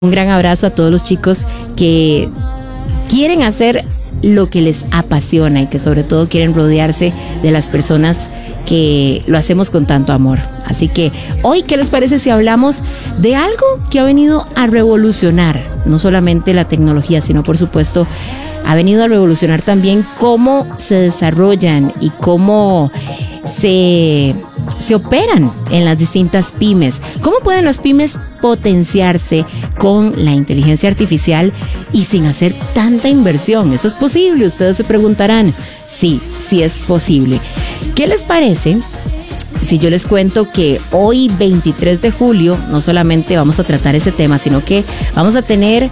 Un gran abrazo a todos los chicos que quieren hacer lo que les apasiona y que sobre todo quieren rodearse de las personas que lo hacemos con tanto amor. Así que hoy, ¿qué les parece si hablamos de algo que ha venido a revolucionar no solamente la tecnología, sino por supuesto ha venido a revolucionar también cómo se desarrollan y cómo se operan en las distintas pymes? ¿Cómo pueden las pymes potenciarse con la inteligencia artificial y sin hacer tanta inversión? ¿Eso es posible? Ustedes se preguntarán. Sí, sí es posible. ¿Qué les parece si yo les cuento que hoy, 23 de julio, no solamente vamos a tratar ese tema, sino que vamos a tener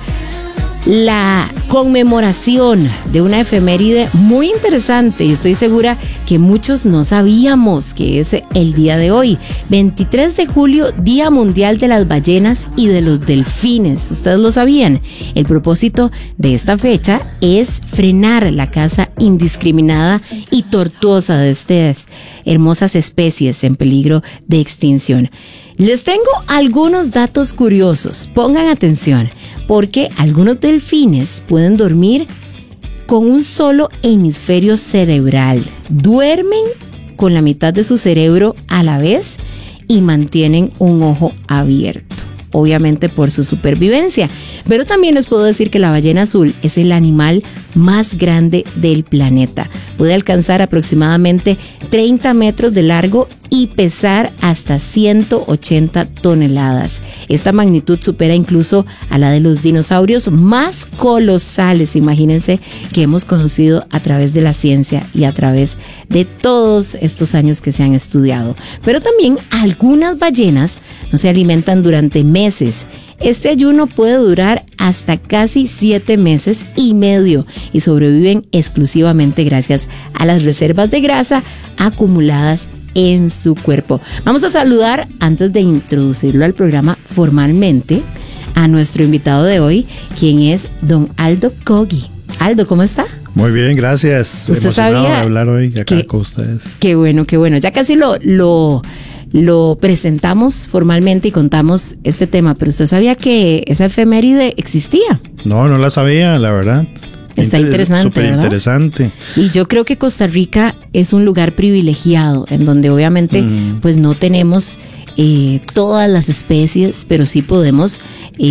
la conmemoración de una efeméride muy interesante y estoy segura que muchos no sabíamos que es el día de hoy, 23 de julio, Día Mundial de las Ballenas y de los Delfines? ¿Ustedes lo sabían? El propósito de esta fecha es frenar la caza indiscriminada y tortuosa de estas hermosas especies en peligro de extinción. Les tengo algunos datos curiosos, pongan atención, porque algunos delfines pueden dormir con un solo hemisferio cerebral. Duermen con la mitad de su cerebro a la vez y mantienen un ojo abierto, obviamente por su supervivencia. Pero también les puedo decir que la ballena azul es el animal más grande del planeta. Puede alcanzar aproximadamente 30 metros de largo y pesar hasta 180 toneladas. Esta magnitud supera incluso a la de los dinosaurios más colosales, imagínense, que hemos conocido a través de la ciencia y a través de todos estos años que se han estudiado. Pero también algunas ballenas no se alimentan durante meses. Este ayuno puede durar hasta casi 7 meses y medio y sobreviven exclusivamente gracias a las reservas de grasa acumuladas en su cuerpo. Vamos a saludar, antes de introducirlo al programa formalmente, a nuestro invitado de hoy, quien es don Aldo Cogui. Aldo, ¿cómo está? Muy bien, gracias. ¿Usted sabía de hablar hoy acá con ustedes? Qué bueno, qué bueno. Ya casi lo presentamos formalmente y contamos este tema, pero ¿usted sabía que esa efeméride existía? No la sabía, la verdad. Está interesante, súper interesante. Y yo creo que Costa Rica es un lugar privilegiado, en donde obviamente pues no tenemos todas las especies, pero sí podemos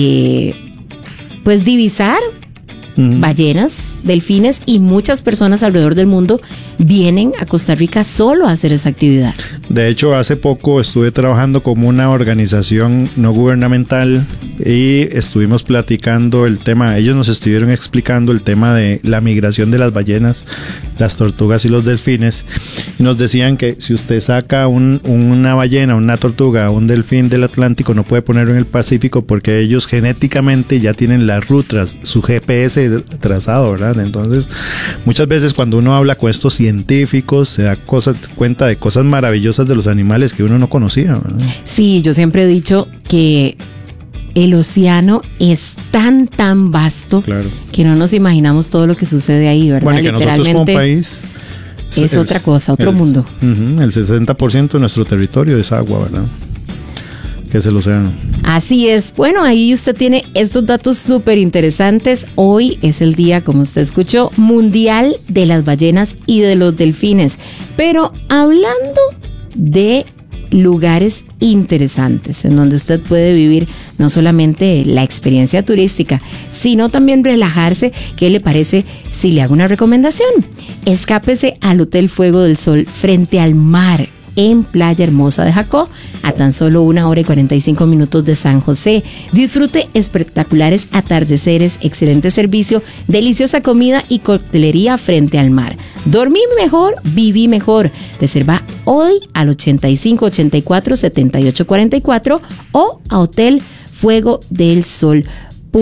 pues divisar ballenas, delfines, y muchas personas alrededor del mundo vienen a Costa Rica solo a hacer esa actividad. De hecho, hace poco estuve trabajando como una organización no gubernamental y estuvimos platicando el tema. Ellos nos estuvieron explicando el tema de la migración de las ballenas, las tortugas y los delfines, y nos decían que si usted saca una ballena, una tortuga, un delfín del Atlántico, no puede ponerlo en el Pacífico porque ellos genéticamente ya tienen las rutas, su GPS trazado, ¿verdad? Entonces, muchas veces cuando uno habla con estos científicos se da cuenta de cosas maravillosas de los animales que uno no conocía, ¿verdad? Sí, yo siempre he dicho que el océano es tan vasto, claro, que no nos imaginamos todo lo que sucede ahí, ¿verdad? Bueno, y que nosotros como país es otra cosa, otro mundo. El 60% de nuestro territorio es agua, ¿verdad? Que es el océano. Así es. Bueno, ahí usted tiene estos datos súper interesantes. Hoy es el día, como usted escuchó, mundial de las ballenas y de los delfines. Pero hablando de lugares interesantes en donde usted puede vivir no solamente la experiencia turística, sino también relajarse, ¿qué le parece si le hago una recomendación? Escápese al Hotel Fuego del Sol frente al mar, en Playa Hermosa de Jacó, a tan solo 1 hora y 45 minutos de San José. Disfrute espectaculares atardeceres, excelente servicio, deliciosa comida y coctelería frente al mar. Dormí mejor, viví mejor. Reserva hoy al 85 84 78 44 o a hotelfuegodelsol.com.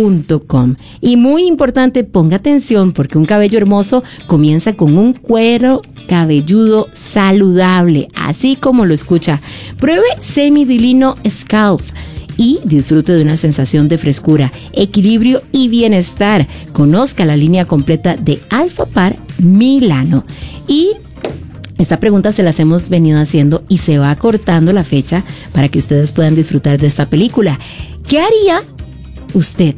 Y muy importante, ponga atención, porque un cabello hermoso comienza con un cuero cabelludo saludable, así como lo escucha. Pruebe Semidilino Scalp y disfrute de una sensación de frescura, equilibrio y bienestar. Conozca la línea completa de Alpha Par Milano. Y esta pregunta se las hemos venido haciendo y se va acortando la fecha para que ustedes puedan disfrutar de esta película. ¿Qué haría usted